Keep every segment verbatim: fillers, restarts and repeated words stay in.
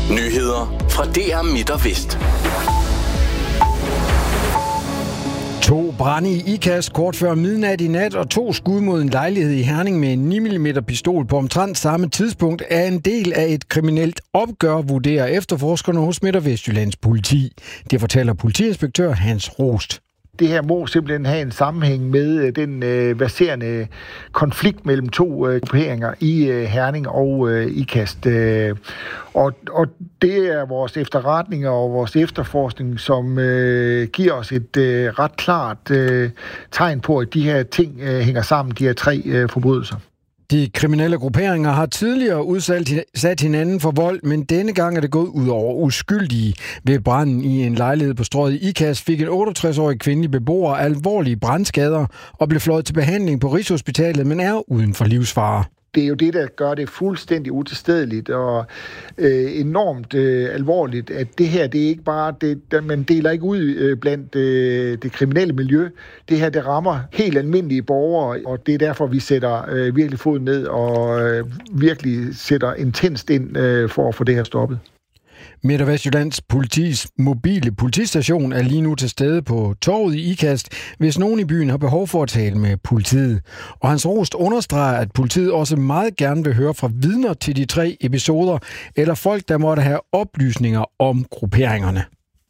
Nyheder fra D R Midt og Vest. To brande i Ikast kort før midnat i nat og to skud mod en lejlighed i Herning med en ni millimeter pistol på omtrent samme tidspunkt er en del af et kriminelt opgør, vurderer efterforskerne hos Midt- og Vestjyllands politi. Det fortæller politiinspektør Hans Rost. Det her må simpelthen have en sammenhæng med den øh, verserende konflikt mellem to øh, grupperinger i øh, Herning og øh, Ikast. Øh, og, og det er vores efterretninger og vores efterforskning, som øh, giver os et øh, ret klart øh, tegn på, at de her ting øh, hænger sammen, de her tre øh, forbrydelser. De kriminelle grupperinger har tidligere udsat hinanden for vold, men denne gang er det gået ud over uskyldige. Ved branden i en lejlighed på Strøget i Ikast fik en otteogtres-årig kvindelig beboer alvorlige brandskader og blev fløjet til behandling på Rigshospitalet, men er uden for livsfare. Det er jo det, der gør det fuldstændig utilstedeligt og øh, enormt øh, alvorligt, at det her, det er ikke bare, det, man deler ikke ud øh, blandt øh, det kriminelle miljø. Det her, det rammer helt almindelige borgere, og det er derfor, vi sætter øh, virkelig foden ned og øh, virkelig sætter intenst ind øh, for at få det her stoppet. Midt- og Vestjyllands politis mobile politistation er lige nu til stede på torvet i Ikast, hvis nogen i byen har behov for at tale med politiet. Og Hans Rost understreger, at politiet også meget gerne vil høre fra vidner til de tre episoder, eller folk, der måtte have oplysninger om grupperingerne.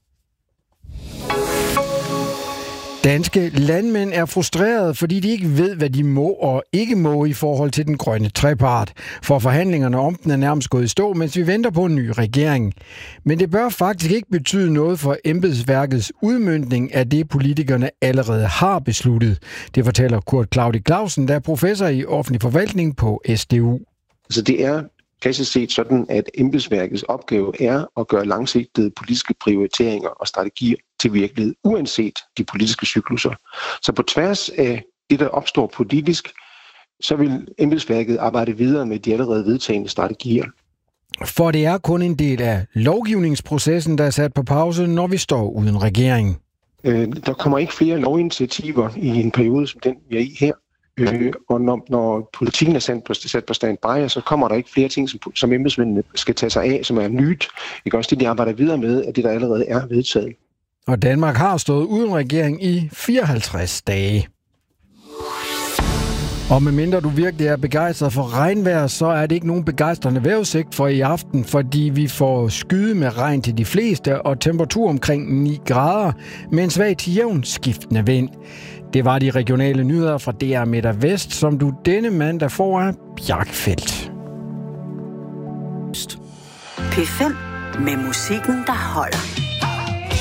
Danske landmænd er frustrerede, fordi de ikke ved, hvad de må og ikke må i forhold til den grønne trepart. For forhandlingerne om den er nærmest gået i stå, mens vi venter på en ny regering. Men det bør faktisk ikke betyde noget for embedsværkets udmøntning af det, politikerne allerede har besluttet. Det fortæller Kurt Claudi Clausen, der er professor i offentlig forvaltning på S D U. Så det er klassisk set sådan, at embedsværkets opgave er at gøre langsigtede politiske prioriteringer og strategier til virkelighed, uanset de politiske cykluser. Så på tværs af det, der opstår politisk, så vil embedsværket arbejde videre med de allerede vedtagne strategier. For det er kun en del af lovgivningsprocessen, der er sat på pause, når vi står uden regering. Øh, der kommer ikke flere lovinitiativer i en periode som den, vi er i her. Øh, og når, når politikken er sat på, sat på standby, så kommer der ikke flere ting, som, som embedsmændene skal tage sig af, som er nyt. Ikke også det, de arbejder videre med, at det, der allerede er vedtaget. Og Danmark har stået uden regering i fireoghalvtreds dage. Og medmindre du virkelig er begejstret for regnvejr, så er det ikke nogen begejstrende vejrudsigt for i aften, fordi vi får skyde med regn til de fleste og temperatur omkring ni grader med en svag til jævn skiftende vind. Det var de regionale nyheder fra D R Midt og Vest, som du denne mandag får af Bjarkfeldt. P fem med musikken, der holder.